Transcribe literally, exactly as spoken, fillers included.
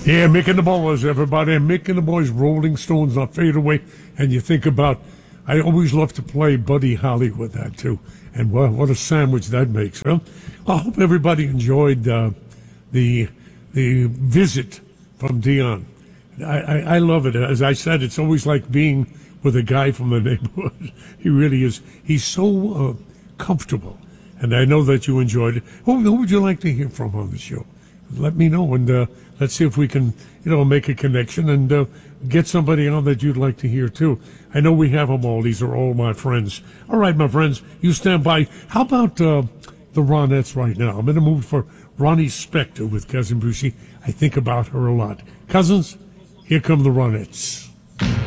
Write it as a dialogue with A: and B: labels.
A: Yeah, Mick and the Ballers, everybody. Mick and the Boys, Rolling Stones, not fade away. And you think about, I always love to play Buddy Holly with that, too. And what, what a sandwich that makes. Well, I hope everybody enjoyed uh, the the visit from Dion. I, I, I love it. As I said, it's always like being with a guy from the neighborhood. He really is. He's so uh, comfortable. And I know that you enjoyed it. Who, who would you like to hear from on the show? Let me know, and uh, let's see if we can, you know, make a connection and uh, get somebody on that you'd like to hear, too. I know we have them all. These are all my friends. All right, my friends, you stand by. How about uh, the Ronettes right now? I'm in the mood for Ronnie Spector with Cousin Brucey. I think about her a lot. Cousins, here come the Ronettes.